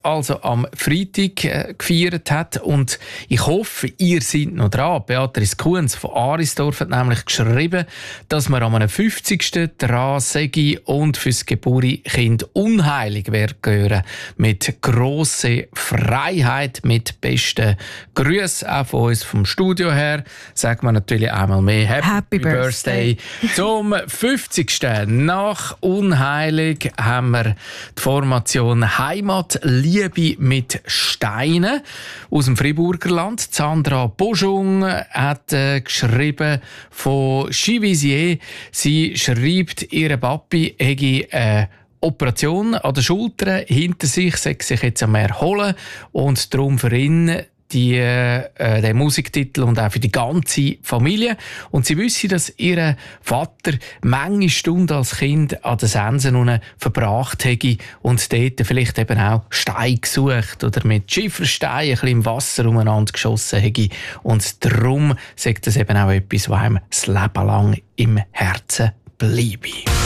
also am Freitag gefeiert hat. Und ich hoffe, ihr seid noch dran. Beatrice Kuhns von Arisdorf hat nämlich geschrieben, dass man an einem 50. dran sei und fürs Geburtskind unheilig werden gehören. Mit grosser Freiheit, mit besten Grüßen auch von uns vom Studio her. Sagen wir natürlich einmal mehr Happy Birthday. Zum 50. Nach Unheilig haben wir die Formation Heimat Liebe mit Steinen aus dem Friburger Land. Sandra Boschung hat geschrieben von Chivisier. Sie schreibt, ihre Papi hätte eine Operation an der Schulter hinter sich, sei sich jetzt am Erholen und darum für ihn den Musiktitel und auch für die ganze Familie. Und sie wissen, dass ihr Vater manche Stunden als Kind an den Sensen unten verbracht hätte und dort vielleicht eben auch Steine gesucht oder mit Schiefersteinen ein bisschen im Wasser umeinander geschossen hätte. Und darum sagt das eben auch etwas, was einem das Leben lang im Herzen bleibe.